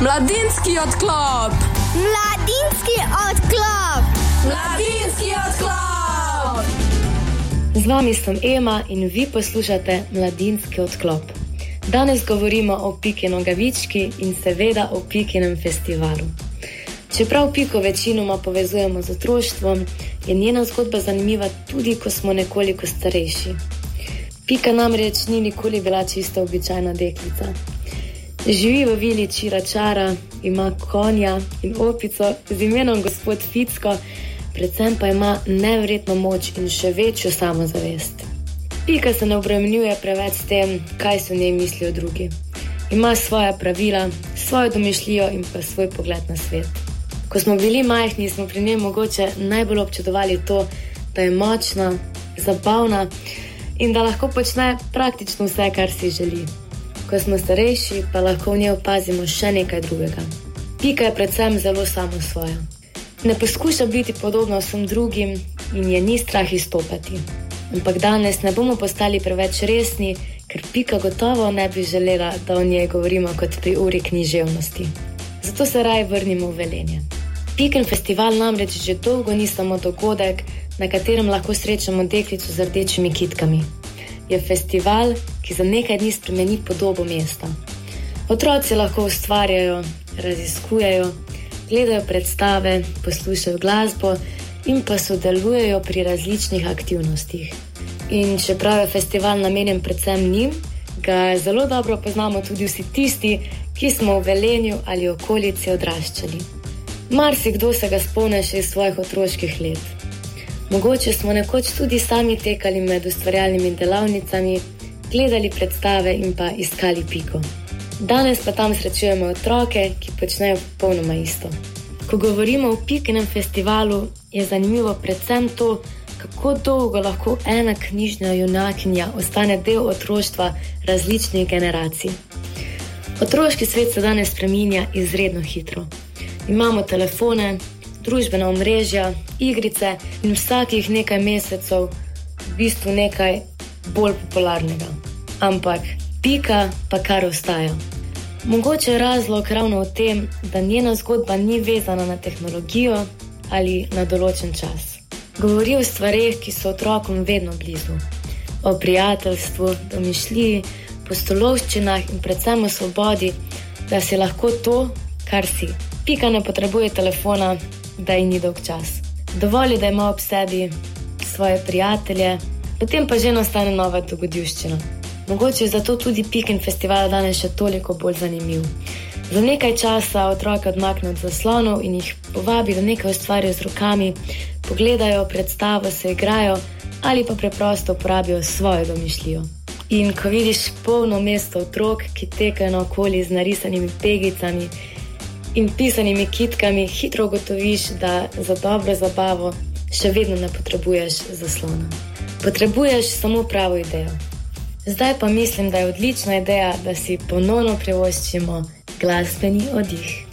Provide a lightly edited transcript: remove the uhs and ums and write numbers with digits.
Mladinski odklop! Mladinski odklop! Mladinski odklop! Z vami sem Ema in vi poslušate Mladinski odklop. Danes govorimo o Piki Nogavički in seveda o Pikinem festivalu. Čeprav Piko večinoma povezujemo z otroštvom, je njena zgodba zanimiva tudi, ko smo nekoliko starejši. Pika namreč ni nikoli bila čisto običajna deklica. Živi v vili Čira Čara, ima konja in opico z imenom Gospod Ficko, predvsem pa ima neverjetno moč in še večjo samozavest. Pika se ne obremenjuje preveč s tem, kaj so njej mislijo drugi. Ima svoja pravila, svojo domišljijo in pa svoj pogled na svet. Ko smo bili majhni, smo pri njej mogoče najbolj občudovali to, da je močna, zabavna in da lahko počne praktično vse, kar si želi. Ko smo starejši, pa lahko v njej opazimo še nekaj drugega. Pika je predvsem zelo samosvoja. Ne poskuša biti podobna vsem drugim in je ni strah izstopati. Ampak danes ne bomo postali preveč resni, ker Pika gotovo ne bi želela, da o njej govorimo kot pri uri književnosti. Zato se raje vrnimo v Velenje. Pikin festival namreč že dolgo ni samo dogodek, na katerem lahko srečamo deklico z rdečimi kitkami. Je festival, ki za nekaj dni spremeni podobo mesta. Otroci lahko ustvarjajo, raziskujejo, gledajo predstave, poslušajo glasbo in pa sodelujejo pri različnih aktivnostih. In čeprav je festival namenjen predvsem njim, ga zelo dobro poznamo tudi vsi tisti, ki smo v Velenju ali okolici odraščali. Marsikdo se ga spomni še iz svojih otroških let. Mogoče smo nekoč tudi sami tekali med ustvarjalnimi delavnicami, gledali predstave in pa iskali Piko. Danes pa tam srečujemo otroke, ki počnejo popolnoma isto. Ko govorimo o Pikinem festivalu, je zanimivo predvsem to, kako dolgo lahko ena knjižna junakinja ostane del otroštva različnih generacij. Otroški svet se danes spreminja izredno hitro. Imamo telefone, družbena omrežja, igrice in vsakih nekaj mesecev v bistvu nekaj bolj popularnega. Ampak Pika pa kar ostaja. Mogoče je razlog ravno v tem, da njena zgodba ni vezana na tehnologijo ali na določen čas. Govori o stvareh, ki so otrokom vedno blizu. O prijateljstvu, domišljiji, pustolovščinah in predvsem o svobodi, da si lahko to, kar si. Pika ne potrebuje telefona, da ji ni dolg čas. Dovolj je, da ima ob sebi svoje prijatelje, potem pa že nastane nova dogodivščina. Mogoče je zato tudi Pikin festival danes še toliko bolj zanimiv. Za nekaj časa otroke odmakne od zaslonov in jih povabi, da nekaj ustvarijo z rokami, pogledajo predstavo, se igrajo ali pa preprosto uporabijo svojo domišljijo. In ko vidiš polno mesto otrok, ki tekajo naokoli z narisanimi pegicami in pisanimi kitkami, hitro ugotoviš, da za dobro zabavo še vedno ne potrebuješ zaslona. Potrebuješ samo pravo idejo. Zdaj pa mislim, da je odlična ideja, da si ponovno privoščimo glasbeni oddih.